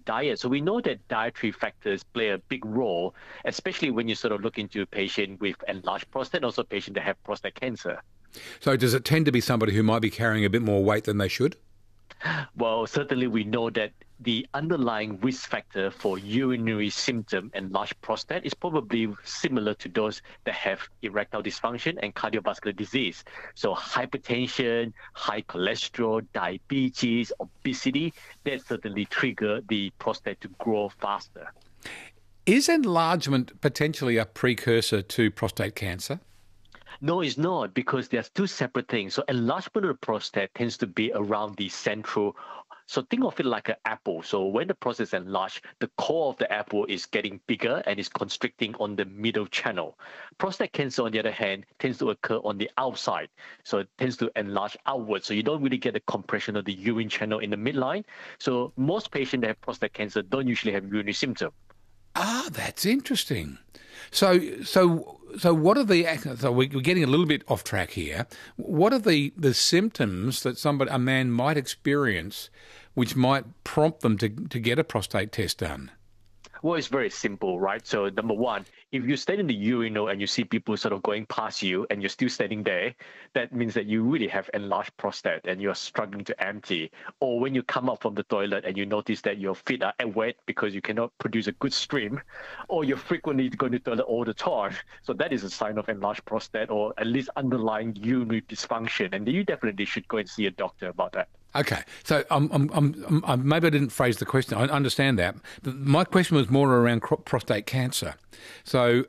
diet. So we know that dietary factors play a big role, especially when you sort of look into a patient with enlarged prostate, also a patient that have prostate cancer. So does it tend to be somebody who might be carrying a bit more weight than they should? Well, certainly we know that the underlying risk factor for urinary symptom and large prostate is probably similar to those that have erectile dysfunction and cardiovascular disease. So hypertension, high cholesterol, diabetes, obesity, that certainly trigger the prostate to grow faster. Is enlargement potentially a precursor to prostate cancer? No, it's not, because there's two separate things. So enlargement of the prostate tends to be around the central. So think of it like an apple. So when the prostate is enlarged, the core of the apple is getting bigger and is constricting on the middle channel. Prostate cancer, on the other hand, tends to occur on the outside. So it tends to enlarge outwards. So you don't really get the compression of the urine channel in the midline. So most patients that have prostate cancer don't usually have urinary symptoms. Ah, that's interesting. So what are so we're getting a little bit off track here. What are the symptoms that a man might experience which might prompt them to get a prostate test done? Well, it's very simple, right? So number one, if you stand in the urinal and you see people sort of going past you and you're still standing there, that means that you really have enlarged prostate and you're struggling to empty. Or when you come out from the toilet and you notice that your feet are wet because you cannot produce a good stream, or you're frequently going to the toilet all the time. So that is a sign of enlarged prostate or at least underlying urinary dysfunction. And you definitely should go and see a doctor about that. Okay, so maybe I didn't phrase the question. I understand that. But my question was more around prostate cancer. So,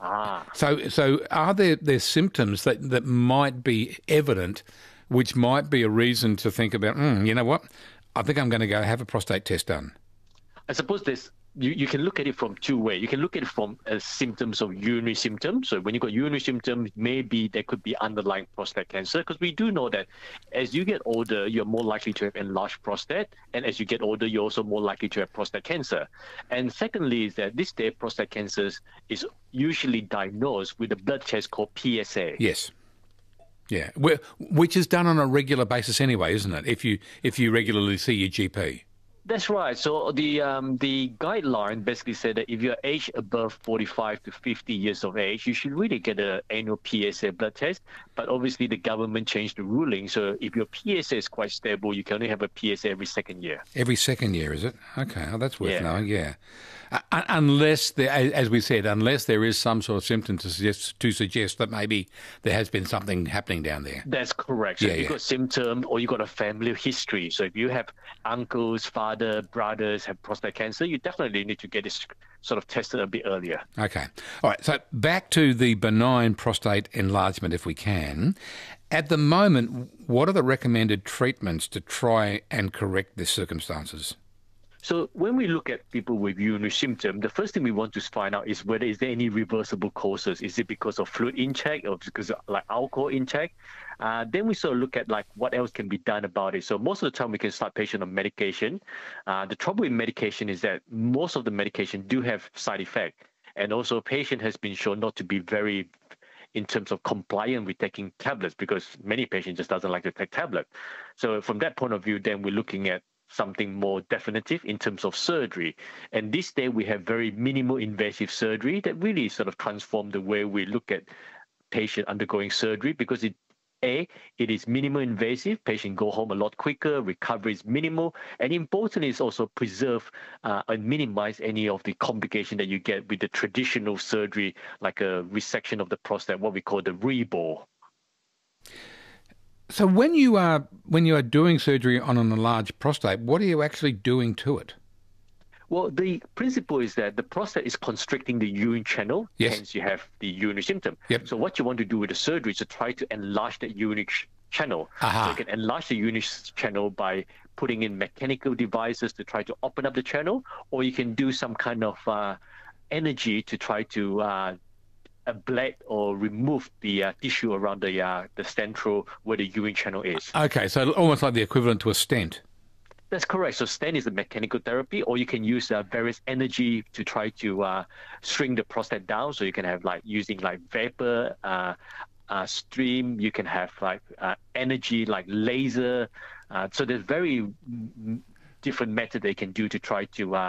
so are there symptoms that might be evident, which might be a reason to think about, you know what, I think I'm going to go have a prostate test done? I suppose you can look at it from two ways. You can look at it from symptoms of urinary symptoms. So when you got urinary symptoms, maybe there could be underlying prostate cancer, because we do know that as you get older, you're more likely to have enlarged prostate. And as you get older, you're also more likely to have prostate cancer. And secondly is that this day prostate cancer is usually diagnosed with a blood test called PSA. Yes. Yeah, which is done on a regular basis anyway, isn't it? If you regularly see your GP. That's right. So the guideline basically said that if you're aged above 45 to 50 years of age, you should really get an annual PSA blood test. But obviously the government changed the ruling. So if your PSA is quite stable, you can only have a PSA every second year. Every second year, is it? Okay, well, that's worth knowing, yeah. Unless, as we said, unless there is some sort of symptom to suggest that maybe there has been something happening down there. That's correct. So if you've got symptom or you've got a family history. So if you have uncles, father, brothers have prostate cancer, you definitely need to get this sort of tested a bit earlier. Okay. All right. So back to the benign prostate enlargement, if we can. At the moment, what are the recommended treatments to try and correct these circumstances? So when we look at people with urinary symptom, the first thing we want to find out is whether is there any reversible causes. Is it because of fluid intake or because of like alcohol intake? Then we sort of look at like what else can be done about it. So most of the time we can start patient on medication. The trouble with medication is that most of the medication do have side effect. And also patient has been shown not to be very in terms of compliant with taking tablets, because many patients just doesn't like to take tablet. So from that point of view, then we're looking at something more definitive in terms of surgery. And this day we have very minimal invasive surgery that really sort of transformed the way we look at patient undergoing surgery, because it is minimal invasive, patient go home a lot quicker, recovery is minimal, and importantly is also preserve and minimize any of the complication that you get with the traditional surgery, like a resection of the prostate, what we call the rebore. So when you are doing surgery on an enlarged prostate, what are you actually doing to it? Well, the principle is that the prostate is constricting the urine channel, hence you have the urinary symptom. Yep. So what you want to do with the surgery is to try to enlarge the urinary channel. So you can enlarge the urinary channel by putting in mechanical devices to try to open up the channel, or you can do some kind of energy to try to ablate or remove the tissue around the central where the urine channel is. Okay, so almost like the equivalent to a stent. That's correct. So stent is a mechanical therapy, or you can use various energy to try to shrink the prostate down. So you can have like using like vapor stream. You can have like energy like laser. So there's very different method they can do to try to